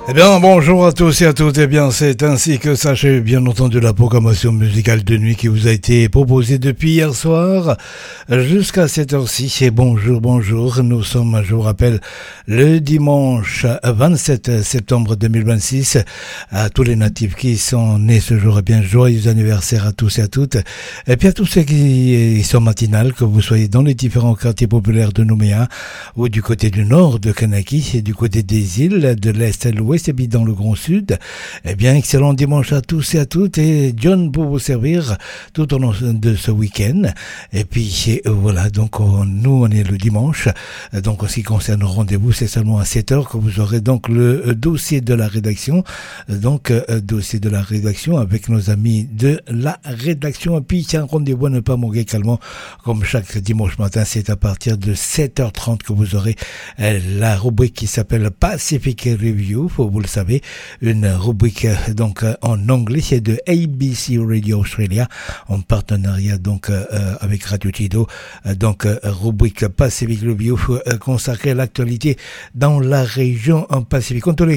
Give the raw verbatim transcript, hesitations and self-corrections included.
Eh bien, bonjour à tous et à toutes. Eh bien, c'est ainsi que s'achève, bien entendu, la programmation musicale de nuit qui vous a été proposée depuis hier soir jusqu'à cette heure-ci. Et bonjour, bonjour. Nous sommes, je vous rappelle, le dimanche vingt-sept septembre deux mille vingt-six. À tous les natifs qui sont nés ce jour, eh bien, joyeux anniversaire à tous et à toutes. Et puis à tous ceux qui sont matinales, que vous soyez dans les différents quartiers populaires de Nouméa ou du côté du nord de Kanaki et du côté des îles, de l'est à l'ouest, et puis dans le Grand Sud. Eh bien, excellent dimanche à tous et à toutes, et John pour vous servir tout au long de ce week-end. Et puis voilà, donc on, nous on est le dimanche, donc en ce qui concerne le rendez-vous, c'est seulement à sept heures que vous aurez donc le dossier de la rédaction, donc euh, dossier de la rédaction avec nos amis de la rédaction. Et puis c'est un rendez-vous à ne pas manquer également, comme chaque dimanche matin, c'est à partir de sept heures trente que vous aurez euh, la rubrique qui s'appelle Pacific Review. Vous le savez, une rubrique donc en anglais, c'est de A B C Radio Australia en partenariat donc euh, avec Radio Tido, donc euh, rubrique Pacific Review euh, consacrée à l'actualité dans la région en Pacifique.